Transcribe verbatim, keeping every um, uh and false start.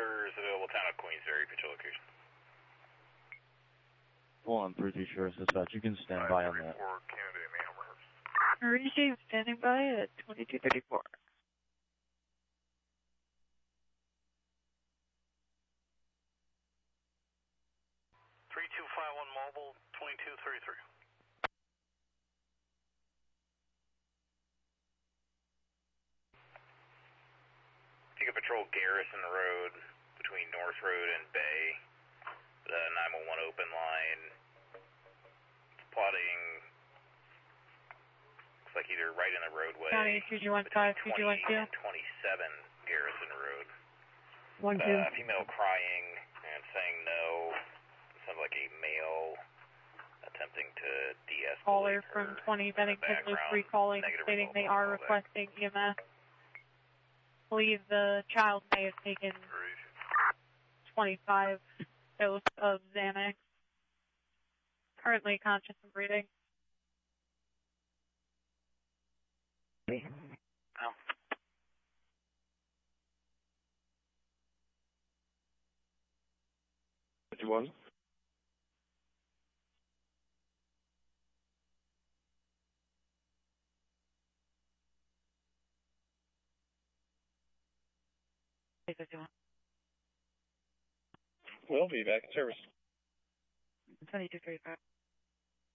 orders available town of Queensbury, picture location. Hold on, three two Sheriff Dispatch. You can stand by on that. Maurice standing by at twenty-two thirty-four. three two five one mobile, twenty-two thirty-three. You can patrol Garrison Road between North Road and Bay. The nine one one open line. Plotting. Looks like either right in the roadway. County two two one five, two two one two. And twenty-seven Garrison Road. One two. Uh, female crying and saying no. Sounds like a male attempting to de-escalate. Caller from twenty Bennington is recalling, stating they are requesting E M S. Believe the child may have taken twenty-five dose of Xanax. Currently conscious and breathing. Oh. fifty-one. fifty-one. We'll be back in service. twenty-two thirty-five.